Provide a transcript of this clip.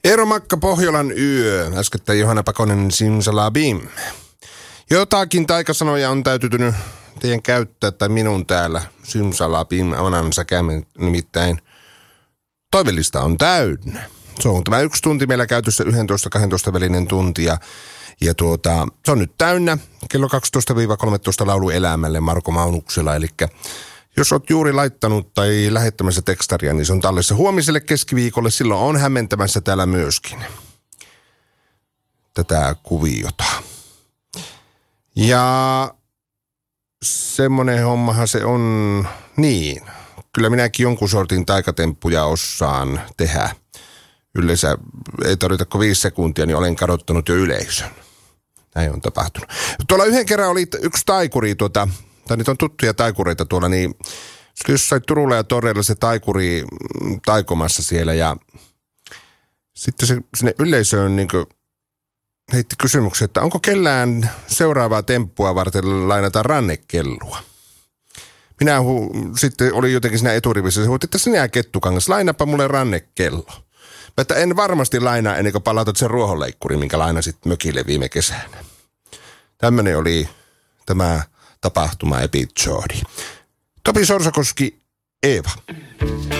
Eero Makka, Pohjolan yö. Äskettäin Johanna Pakonen, Simsalabim. Jotakin taikasanoja on täytynyt teidän käyttää, tai minun täällä. Simsalabim, anansa kämme, nimittäin toivellista on täynnä. Se on tämä 1 tunti meillä käytössä 11-12 välinen tunti ja se on nyt täynnä kello 12-13 laulu elämälle Marko Maunuksella. Eli jos olet juuri laittanut tai lähettämässä tekstaria, niin se on tallessa huomiselle keskiviikolle. Silloin on hämmentämässä täällä myöskin tätä kuviota. Ja semmoinen hommahan se on niin. Kyllä minäkin jonkun sortin taikatemppuja osaan tehdä. Yleensä ei tarvita kuin 5 sekuntia, niin olen kadottanut jo yleisön. Näin on tapahtunut. Tuolla yhden kerran oli yksi taikuri, tai niitä on tuttuja taikureita tuolla, niin jossain Turulla ja Toreilla se taikuri taikomassa siellä. Ja sitten se sinne yleisöön niin heitti kysymyksen, että onko kellään seuraavaa temppua varten lainata rannekellua. Minä sitten olin jotenkin siinä eturivissä, se huutti, että sinä Kettukangas, lainapa mulle rannekello. Että en varmasti lainaa ennen kuin palautat sen ruohonleikkuri, minkä lainasit mökille viime kesänä. Tämmöinen oli tämä tapahtuma episodi. Topi Sorsakoski, Eeva.